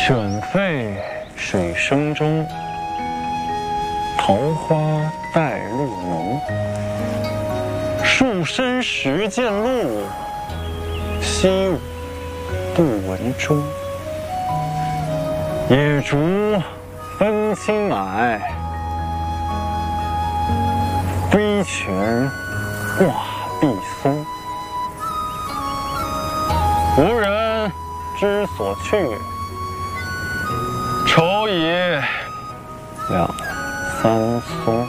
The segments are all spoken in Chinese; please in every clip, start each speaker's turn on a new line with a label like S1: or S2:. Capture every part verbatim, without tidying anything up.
S1: 卷沸水生中，桃花带露浓。树深时见鹿，溪午不闻钟。野竹分青矮，飞泉挂碧松。无人知所去，愁已两三松。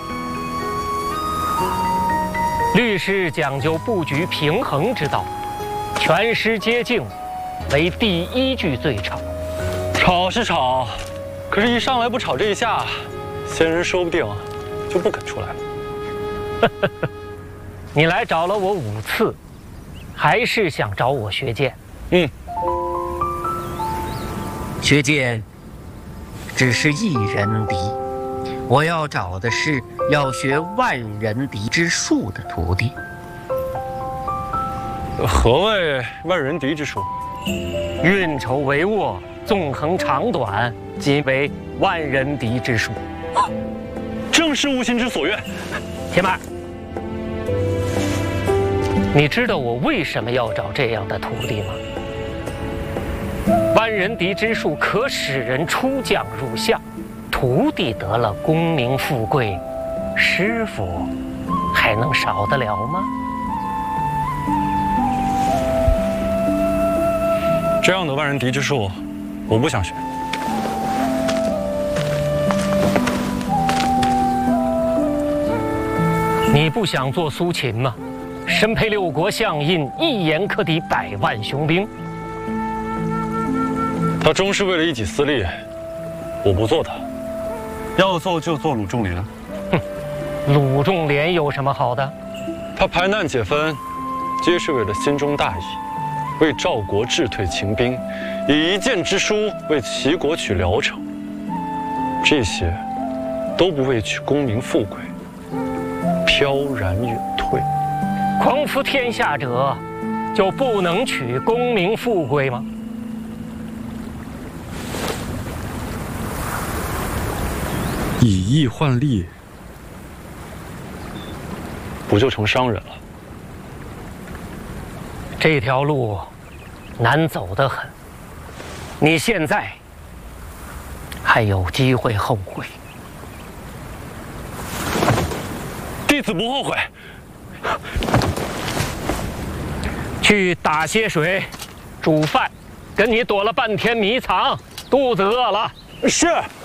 S2: 律诗讲究布局平衡之道，全诗接近，为第一句最吵。
S1: 吵是吵，可是一上来不吵这一下，仙人说不定就不肯出来了。
S2: 你来找了我五次，还是想找我学剑？
S1: 嗯，
S2: 学剑只是一人敌，我要找的是要学万人敌之术的徒弟。
S1: 何谓万人敌之术？
S2: 运筹帷幄，纵横长短，即为万人敌之术。
S1: 正是吾心之所愿。
S2: 且慢，你知道我为什么要找这样的徒弟吗？万人敌之术可使人出将入相，徒弟得了功名富贵，师傅还能少得了吗？
S1: 这样的万人敌之术，我不想学。
S2: 你不想做苏秦吗？身披六国相印，一言可抵百万雄兵。
S1: 他终是为了一己私利，我不做他。要做就做鲁仲连。
S2: 哼，鲁仲连有什么好的？
S1: 他排难解纷，皆是为了心中大义，为赵国制退秦兵，以一箭之书为齐国取聊城。这些都不为取功名富贵，飘然远退。
S2: 匡扶天下者，就不能取功名富贵吗？
S1: 以义换利，不就成商人了？
S2: 这条路难走得很，你现在还有机会后悔。
S1: 弟子不后悔。
S2: 去打些水，煮饭，跟你躲了半天迷藏，肚子饿了。
S1: 是。